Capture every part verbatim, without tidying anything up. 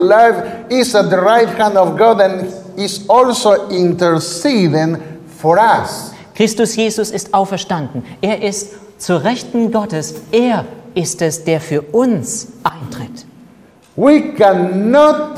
life is at the right hand of God and is also interceding for us. Christus Jesus ist auferstanden. Er ist zur Rechten Gottes. Er ist es, der für uns eintritt. We cannot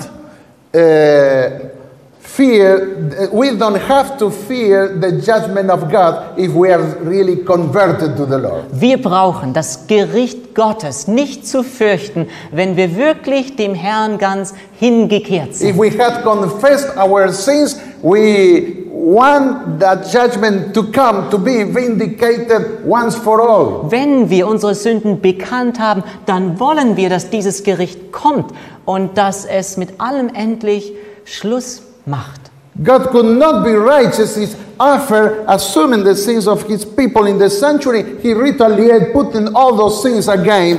uh, fear, we don't have to fear the judgment of God if we are really converted to the Lord. Wir brauchen das Gericht Gottes nicht zu fürchten, wenn wir wirklich dem Herrn ganz hingekehrt sind. If we had confessed our sins, we want that judgment to come, to be vindicated once for all. Wenn wir unsere Sünden bekannt haben, dann wollen wir, dass dieses Gericht kommt und dass es mit allem endlich Schluss macht. God could not be righteous if after assuming the sins of his people in the sanctuary, he retaliated, putting all those sins again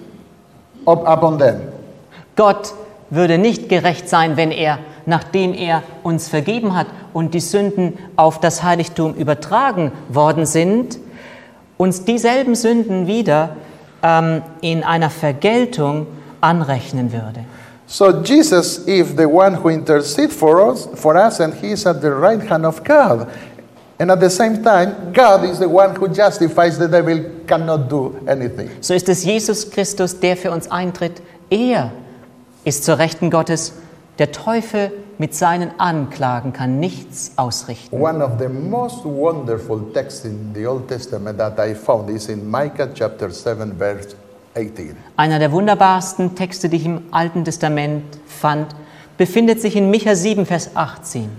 up upon them. Gott würde nicht gerecht sein, wenn er, nachdem er uns vergeben hat und die Sünden auf das Heiligtum übertragen worden sind, uns dieselben Sünden wieder ähm, in einer Vergeltung anrechnen würde. So Jesus is the one who intercedes for us, for us, and he is at the right hand of God. And at the same time, God is the one who justifies. The devil cannot do anything. So ist es Jesus Christus, der für uns eintritt. Er ist zur Rechten Gottes. Der Teufel mit seinen Anklagen kann nichts ausrichten. One of the most wonderful texts in the Old Testament that I found is in Micah chapter seven, verse eighteen. Einer der wunderbarsten Texte, die ich im Alten Testament fand, befindet sich in Micha sieben, Vers achtzehn.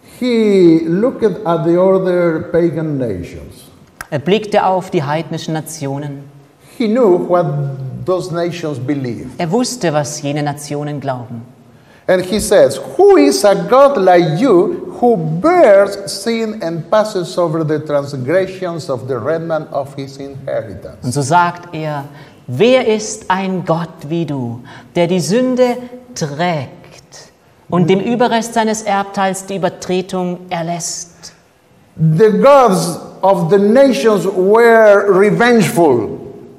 He looked at the other pagan nations. Er blickte auf die heidnischen Nationen. He knew what those nations believed. Er wusste, was jene Nationen glauben. And he says, who is a God like you who bears sin and passes over the transgressions of the remnant of his inheritance? Und so sagt er, wer ist ein Gott wie du, der die Sünde trägt und dem Überrest seines Erbteils die Übertretung erlässt? The gods of the nations were revengeful.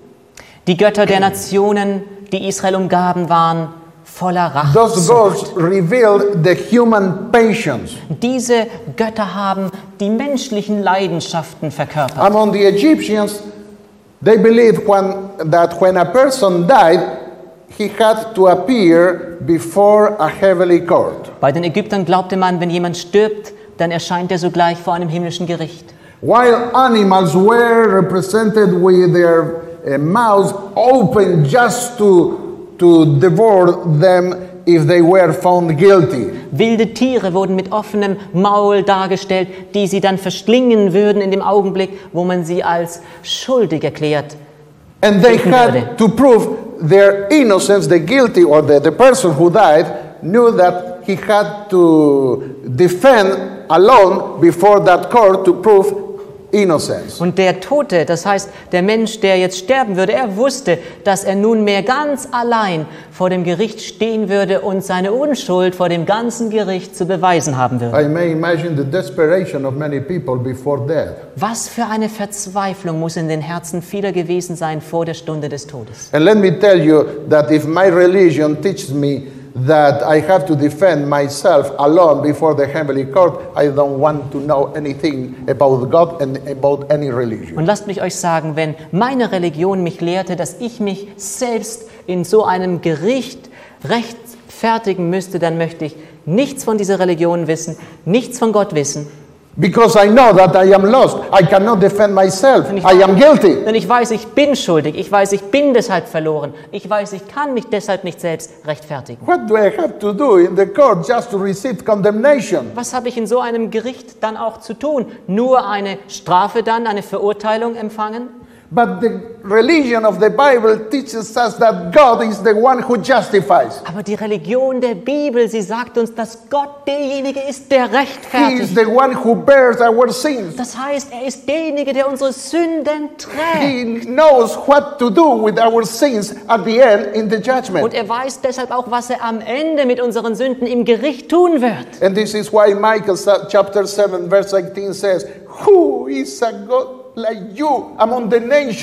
Die Götter der Nationen, die Israel umgaben, waren voller Those Rachsucht. gods revealed the human patience. Diese Götter haben die menschlichen Leidenschaften verkörpert. Among the Egyptians, they believed when, that when a person died, he had to appear before a heavenly court. Bei den Ägyptern glaubte man, wenn jemand stirbt, dann erscheint er sogleich vor einem himmlischen Gericht. While animals were represented with their uh, mouths open just to, to devour them if they were found guilty. Wilde Tiere wurden mit offenem Maul dargestellt, die sie dann verschlingen würden in dem Augenblick, wo man sie als schuldig erklärt. And they finden würde. had to prove their innocence, the guilty or the, the person who died knew that he had to defend alone before that court to prove innocence. Und der Tote, das heißt der Mensch, der jetzt sterben würde, er wusste, dass er nunmehr ganz allein vor dem Gericht stehen würde und seine Unschuld vor dem ganzen Gericht zu beweisen haben würde. I may imagine the desperation of many people before death. Was für eine Verzweiflung muss in den Herzen vieler gewesen sein vor der Stunde des Todes. And let me tell you that if my religion teaches me that I have to defend myself alone before the heavenly court, I don't want to know anything about God and about any religion. Und lasst mich euch sagen, wenn meine Religion mich lehrte, dass ich mich selbst in so einem Gericht rechtfertigen müsste, dann möchte ich nichts von dieser Religion wissen, nichts von Gott wissen. Because I know that I am lost. I cannot defend myself. Denn ich, I am guilty. denn ich weiß, ich bin schuldig. Ich weiß, ich bin deshalb verloren. Ich weiß, ich kann mich deshalb nicht selbst rechtfertigen. What do I have to do in the court just to receive condemnation? Was habe ich in so einem Gericht dann auch zu tun? Nur eine Strafe dann, eine Verurteilung empfangen? But the religion of the Bible teaches us that God is the one who justifies. Aber die Religion der Bibel, sie sagt uns, dass Gott derjenige ist, der He is rechtfertigt. the one who bears our sins. Das heißt, er ist derjenige, der unsere Sünden trägt. He knows what to do with our sins at the end in the judgment. Und er weiß deshalb auch, was er am Ende mit unseren Sünden im Gericht tun wird. And this is why Micah chapter seven verse eighteen says, who is a God like you among the nations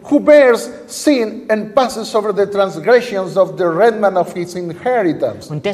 who bears sin and passes over the transgressions of the remnant of his inheritance. Und